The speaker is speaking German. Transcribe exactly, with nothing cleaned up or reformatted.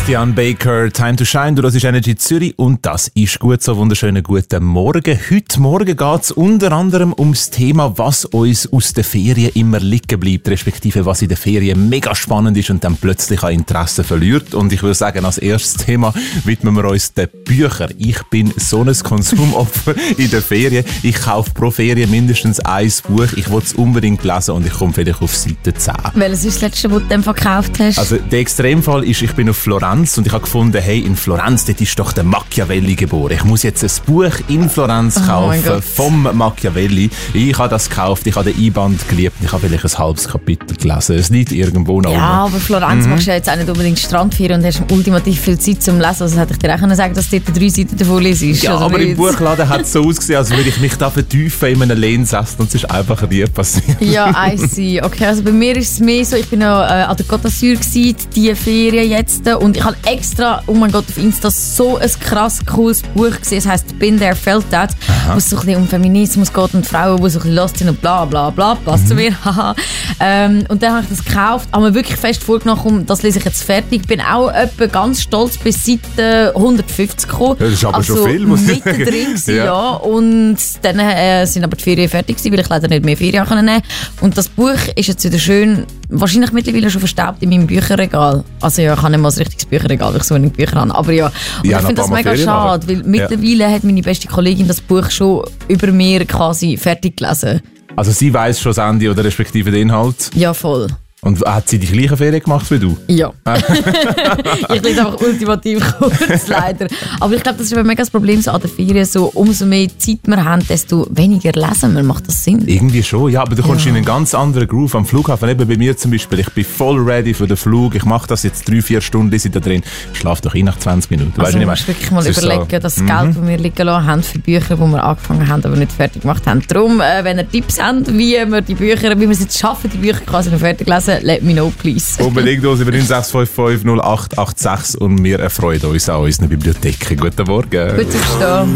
Sebastian Baker, Time to Shine, du, das ist Energy Zürich und das ist gut so. Wunderschönen guten Morgen. Heute Morgen geht es unter anderem ums Thema, was uns aus den Ferien immer liegen bleibt, respektive was in den Ferien mega spannend ist und dann plötzlich an Interesse verliert. Und ich würde sagen, als erstes Thema widmen wir uns den Büchern. Ich bin so ein Konsumopfer in den Ferien. Ich kaufe pro Ferien mindestens ein Buch. Ich will es unbedingt lesen und ich komme vielleicht auf Seite zehn. Welches ist das letzte, was du dann verkauft hast? Also der Extremfall ist, ich bin auf Florenz und ich habe gefunden, hey, in Florenz, dort ist doch der Machiavelli geboren. Ich muss jetzt ein Buch in Florenz kaufen oh vom Machiavelli. Ich habe das gekauft, ich habe den Einband geliebt, ich habe vielleicht ein halbes Kapitel gelesen. Es liegt irgendwo noch. Ja, oben. aber Florenz mhm. machst du ja jetzt auch nicht unbedingt Strandferien und hast ultimativ viel Zeit zum Lesen. Also hätte ich dir auch können sagen, dass du dort drei Seiten davon lesest. Ja, also aber nicht. Im Buchladen hat es so ausgesehen, als würde ich mich da vertiefen in einem Lehnsessel und es ist einfach nie passiert. Ja, I see. Okay, also bei mir ist es mehr so, ich bin noch äh, an der Côte d'Azur gewesen, die Ferien jetzt, und ich habe extra, oh mein Gott, auf Insta so ein krass cooles Buch gesehen, es heisst «Been there, felt that», wo es so ein bisschen um Feminismus geht und Frauen, die so ein bisschen lost sind und bla bla bla, passt mhm. zu mir, haha. ähm, und dann habe ich das gekauft, habe mir wirklich fest vorgenommen, das lese ich jetzt fertig, bin auch etwa ganz stolz bis Seite hundertfünfzig gekommen. Ja, das ist aber also schon viel, muss ich sagen. Mittendrin gewesen, ja. ja, und dann äh, sind aber die Ferien fertig gewesen, weil ich leider nicht mehr Ferien nehmen konnte. Und das Buch ist jetzt wieder schön, wahrscheinlich mittlerweile schon verstaubt in meinem Bücherregal. Also ja, ich habe nicht mal ein richtiges Bücherregal, weil ich so wenig Bücher habe. Aber ja, und ja, ich finde das mega schade, weil mittlerweile ja. hat meine beste Kollegin das Buch schon über mir quasi fertig gelesen. Also sie weiss schon das Ende oder respektive den Inhalt? Ja, voll. Und hat sie die gleiche Ferien gemacht wie du? Ja. Ich lese einfach ultimativ kurz, leider. Aber ich glaube, das ist ein mega das Problem so an der Ferien. So, umso mehr Zeit wir haben, desto weniger lesen wir. Macht das Sinn? Irgendwie schon, ja. Aber du kommst ja. in einen ganz anderen Groove am Flughafen. Eben bei mir zum Beispiel. Ich bin voll ready für den Flug. Ich mache das jetzt drei, vier Stunden, lese da drin. Ich schlafe doch eh nach zwanzig Minuten. Also weißt du, du musst wirklich mal das überlegen, so, das mhm. Geld, das wir liegen lassen haben für Bücher, die wir angefangen haben, aber nicht fertig gemacht haben. Darum, äh, wenn ihr Tipps habt, wie wir die Bücher, wie wir es jetzt schaffen, die Bücher quasi noch fertig lesen, let me know, please. Unbedingt uns über sechs fünf fünf null acht acht sechs und wir erfreuen uns an unseren Bibliotheken. Guten Morgen. Gut zu verstehen.